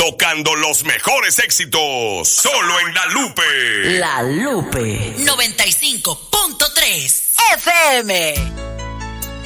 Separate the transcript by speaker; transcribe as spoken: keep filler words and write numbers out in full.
Speaker 1: tocando los mejores éxitos. Solo en La Lupe.
Speaker 2: La Lupe.
Speaker 3: noventa y cinco punto tres F M.